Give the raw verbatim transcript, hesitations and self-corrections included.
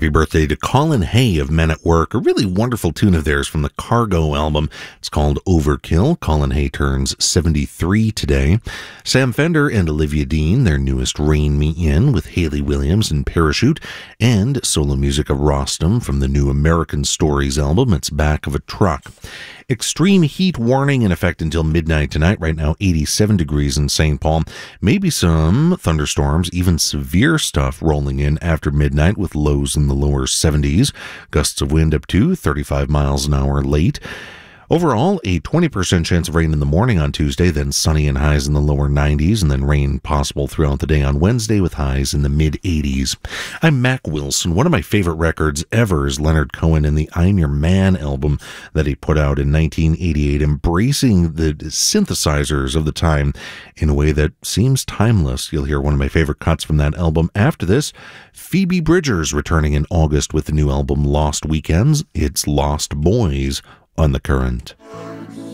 Happy birthday to Colin Hay of Men at Work, a really wonderful tune of theirs from the Cargo album. It's called Overkill. Colin Hay turns seventy-three today. Sam Fender and Olivia Dean, their newest Rein Me In with Hayley Williams and Parachute, and solo music of Rostam from the new American Stories album, It's Back of a Truck. Extreme heat warning in effect until midnight tonight. Right now, eighty-seven degrees in Saint Paul. Maybe some thunderstorms, even severe stuff rolling in after midnight with lows in the lower seventies. Gusts of wind up to thirty-five miles an hour late. Overall, a twenty percent chance of rain in the morning on Tuesday, then sunny and highs in the lower nineties, and then rain possible throughout the day on Wednesday with highs in the mid-eighties. I'm Mac Wilson. One of my favorite records ever is Leonard Cohen and the I'm Your Man album that he put out in nineteen eighty-eight, embracing the synthesizers of the time in a way that seems timeless. You'll hear one of my favorite cuts from that album. After this, Phoebe Bridgers returning in August with the new album Lost Weekends. It's Lost Boys on The Current.